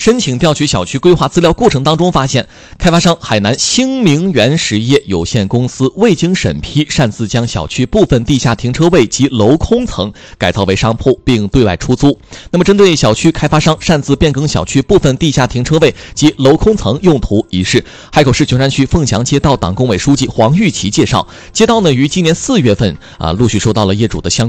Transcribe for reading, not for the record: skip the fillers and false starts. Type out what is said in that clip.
申请调取小区规划资料过程当中发现，开发商海南兴明园实业有限公司未经审批，擅自将小区部分地下停车位及楼空层改造为商铺，并对外出租。那么针对小区开发商擅自变更小区部分地下停车位及楼空层用途一事，海口市琼山区凤翔街道党工委书记黄玉琪介绍，街道呢于今年4月份陆续收到了业主的相